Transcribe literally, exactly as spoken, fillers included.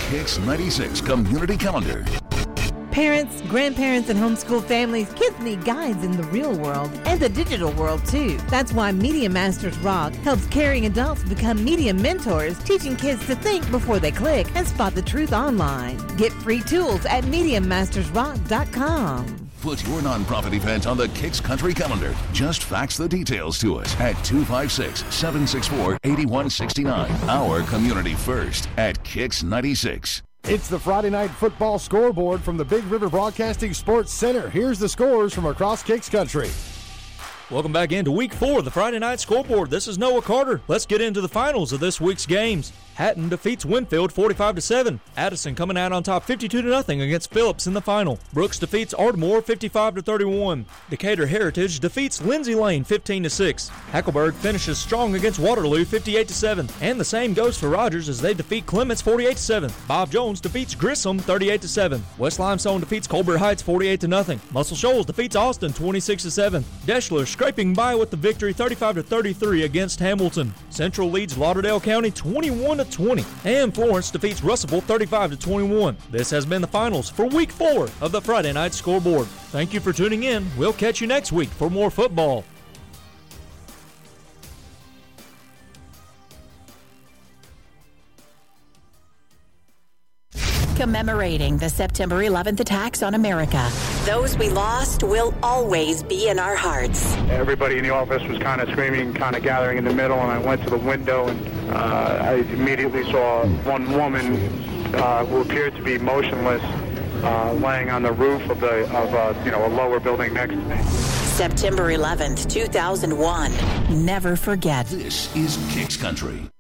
Kicks ninety-six Community Calendar. Parents, grandparents, and homeschool families, kids need guides in the real world and the digital world too. That's why Media Masters Rock helps caring adults become media mentors, teaching kids to think before they click and spot the truth online. Get free tools at media masters rock dot com. Put your nonprofit event on the Kicks Country Calendar. Just fax the details to us at two five six, seven six four, eight one six nine. Our community first at Kicks ninety-six. It's the Friday Night Football Scoreboard from the Big River Broadcasting Sports Center. Here's the scores from across Kicks Country. Welcome back into Week four of the Friday Night Scoreboard. This is Noah Carter. Let's get into the finals of this week's games. Hatton defeats Winfield forty-five to seven. Addison coming out on top fifty-two to nothing against Phillips in the final. Brooks defeats Ardmore fifty-five to thirty-one. Decatur Heritage defeats Lindsay Lane fifteen to six. Hackleburg finishes strong against Waterloo fifty-eight to seven. And the same goes for Rogers as they defeat Clements forty-eight to seven. Bob Jones defeats Grissom thirty-eight to seven. West Limestone defeats Colbert Heights forty-eight to nothing. Muscle Shoals defeats Austin twenty-six to seven. Deschler scraping by with the victory thirty-five to thirty-three against Hamilton. Central leads Lauderdale County twenty-one to twenty. And Florence defeats Russellville thirty-five to twenty-one. This has been the finals for Week four of the Friday Night Scoreboard. Thank you for tuning in. We'll catch you next week for more football. Commemorating the September eleventh attacks on America. Those we lost will always be in our hearts. Everybody in the office was kind of screaming, kind of gathering in the middle, and I went to the window, and uh, I immediately saw one woman uh, who appeared to be motionless uh, laying on the roof of the of uh, you know a lower building next to me. September eleventh, two thousand one. Never forget. This is Kicks Country.